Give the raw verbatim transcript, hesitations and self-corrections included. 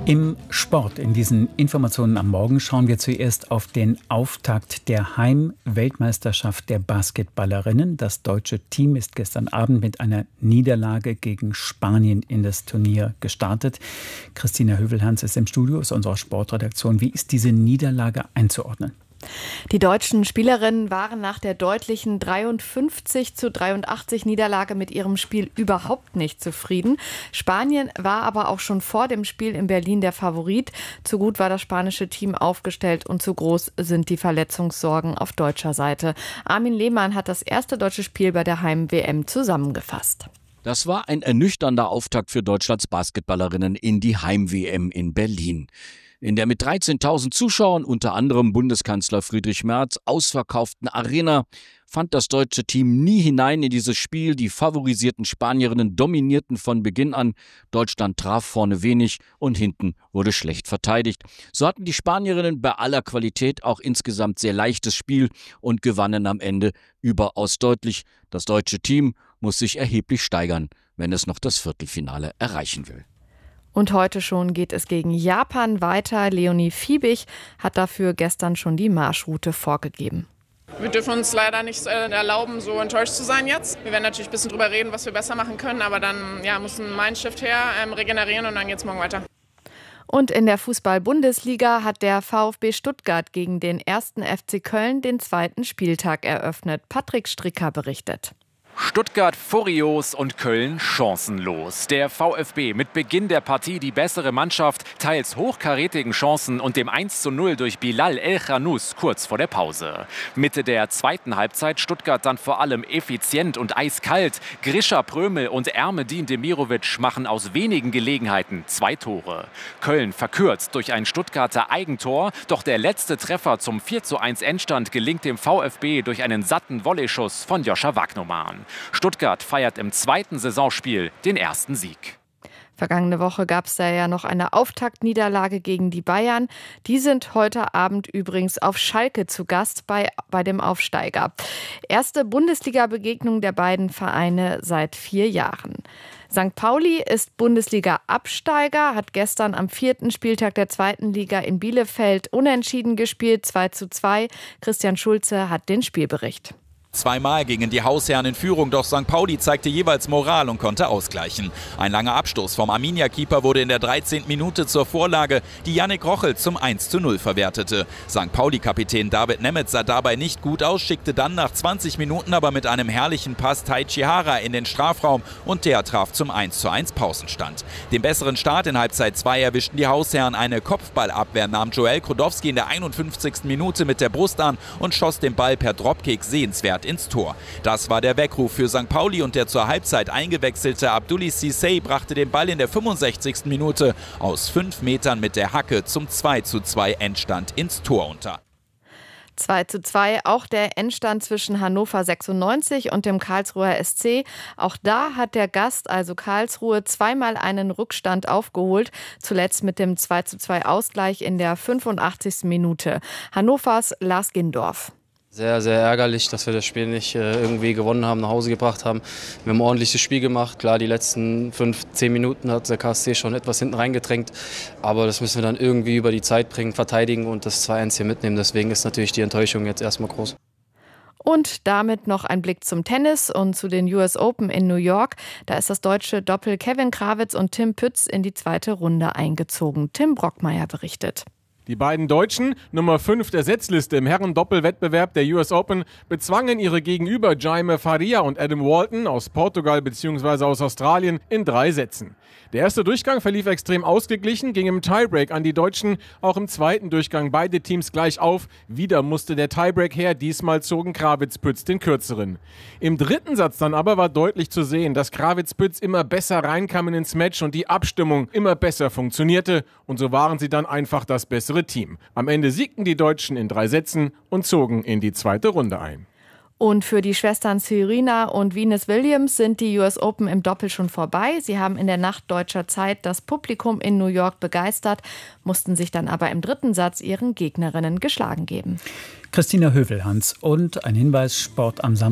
Im Sport, in diesen Informationen am Morgen, schauen wir zuerst auf den Auftakt der Heim-Weltmeisterschaft der Basketballerinnen. Das deutsche Team ist gestern Abend mit einer Niederlage gegen Spanien in das Turnier gestartet. Christina Hövelhans ist im Studio, ist unserer Sportredaktion. Wie ist diese Niederlage einzuordnen? Die deutschen Spielerinnen waren nach der deutlichen dreiundfünfzig zu dreiundachtzig Niederlage mit ihrem Spiel überhaupt nicht zufrieden. Spanien war aber auch schon vor dem Spiel in Berlin der Favorit. Zu gut war das spanische Team aufgestellt und zu groß sind die Verletzungssorgen auf deutscher Seite. Armin Lehmann hat das erste deutsche Spiel bei der Heim-W M zusammengefasst. Das war ein ernüchternder Auftakt für Deutschlands Basketballerinnen in die Heim-W M in Berlin. In der mit dreizehntausend Zuschauern, unter anderem Bundeskanzler Friedrich Merz, ausverkauften Arena fand das deutsche Team nie hinein in dieses Spiel. Die favorisierten Spanierinnen dominierten von Beginn an. Deutschland traf vorne wenig und hinten wurde schlecht verteidigt. So hatten die Spanierinnen bei aller Qualität auch insgesamt sehr leichtes Spiel und gewannen am Ende überaus deutlich. Das deutsche Team muss sich erheblich steigern, wenn es noch das Viertelfinale erreichen will. Und heute schon geht es gegen Japan weiter. Leonie Fiebig hat dafür gestern schon die Marschroute vorgegeben. Wir dürfen uns leider nicht erlauben, so enttäuscht zu sein jetzt. Wir werden natürlich ein bisschen drüber reden, was wir besser machen können, aber dann ja, muss ein Mindshift her, ähm, regenerieren und dann geht's morgen weiter. Und in der Fußball-Bundesliga hat der VfB Stuttgart gegen den ersten F C Köln den zweiten Spieltag eröffnet. Patrick Stricker berichtet. Stuttgart furios und Köln chancenlos. Der VfB mit Beginn der Partie die bessere Mannschaft, teils hochkarätigen Chancen und dem eins zu null durch Bilal El-Khanous kurz vor der Pause. Mitte der zweiten Halbzeit Stuttgart dann vor allem effizient und eiskalt. Grisha Prömel und Ermedin Demirovic machen aus wenigen Gelegenheiten zwei Tore. Köln verkürzt durch ein Stuttgarter Eigentor, doch der letzte Treffer zum vier zu eins Endstand gelingt dem VfB durch einen satten Volleyschuss von Joscha Wagnoman. Stuttgart feiert im zweiten Saisonspiel den ersten Sieg. Vergangene Woche gab es da ja noch eine Auftaktniederlage gegen die Bayern. Die sind heute Abend übrigens auf Schalke zu Gast bei, bei dem Aufsteiger. Erste Bundesliga-Begegnung der beiden Vereine seit vier Jahren. Sankt Pauli ist Bundesliga-Absteiger, hat gestern am vierten Spieltag der zweiten Liga in Bielefeld unentschieden gespielt, zwei zu zwei. Christian Schulze hat den Spielbericht. Zweimal gingen die Hausherren in Führung, doch Sankt Pauli zeigte jeweils Moral und konnte ausgleichen. Ein langer Abstoß vom Arminia-Keeper wurde in der dreizehnten Minute zur Vorlage, die Yannick Rochel zum eins zu null verwertete. Sankt Pauli-Kapitän David Nemeth sah dabei nicht gut aus, schickte dann nach zwanzig Minuten aber mit einem herrlichen Pass Taichi Hara in den Strafraum und der traf zum eins zu eins Pausenstand. Den besseren Start in Halbzeit zwei erwischten die Hausherren. Eine Kopfballabwehr nahm Joel Krodowski in der einundfünfzigsten Minute mit der Brust an und schoss den Ball per Dropkick sehenswert ins Tor. Das war der Weckruf für Sankt Pauli und der zur Halbzeit eingewechselte Abdoulis Cissé brachte den Ball in der fünfundsechzigsten Minute aus fünf Metern mit der Hacke zum zwei zu zwei Endstand ins Tor unter. zwei zu zwei, auch der Endstand zwischen Hannover sechsundneunzig und dem Karlsruher S C. Auch da hat der Gast, also Karlsruhe, zweimal einen Rückstand aufgeholt. Zuletzt mit dem zwei zu zwei Ausgleich in der fünfundachtzigsten Minute. Hannovers Lars Gindorf. Sehr, sehr ärgerlich, dass wir das Spiel nicht äh, irgendwie gewonnen haben, nach Hause gebracht haben. Wir haben ein ordentliches Spiel gemacht. Klar, die letzten fünf, zehn Minuten hat der K S C schon etwas hinten reingedrängt. Aber das müssen wir dann irgendwie über die Zeit bringen, verteidigen und das zwei eins hier mitnehmen. Deswegen ist natürlich die Enttäuschung jetzt erstmal groß. Und damit noch ein Blick zum Tennis und zu den U S Open in New York. Da ist das deutsche Doppel Kevin Krawitz und Tim Pütz in die zweite Runde eingezogen. Tim Brockmeier berichtet. Die beiden Deutschen, Nummer fünf der Setzliste im Herren-Doppelwettbewerb der U S Open, bezwangen ihre Gegenüber Jaime Faria und Adam Walton aus Portugal bzw. aus Australien in drei Sätzen. Der erste Durchgang verlief extrem ausgeglichen, ging im Tiebreak an die Deutschen, auch im zweiten Durchgang beide Teams gleich auf. Wieder musste der Tiebreak her, diesmal zogen Krawitz-Pütz den kürzeren. Im dritten Satz dann aber war deutlich zu sehen, dass Krawitz-Pütz immer besser reinkamen ins Match und die Abstimmung immer besser funktionierte und so waren sie dann einfach das bessere Team. Am Ende siegten die Deutschen in drei Sätzen und zogen in die zweite Runde ein. Und für die Schwestern Serena und Venus Williams sind die U S Open im Doppel schon vorbei. Sie haben in der Nacht deutscher Zeit das Publikum in New York begeistert, mussten sich dann aber im dritten Satz ihren Gegnerinnen geschlagen geben. Christina Hövelhans und ein Hinweis: Sport am Samstag.